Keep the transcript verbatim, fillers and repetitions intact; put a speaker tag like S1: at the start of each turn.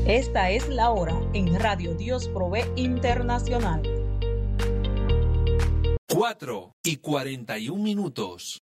S1: Esta es la hora en Radio Dios Provee Internacional.
S2: cuatro y cuarenta y un minutos.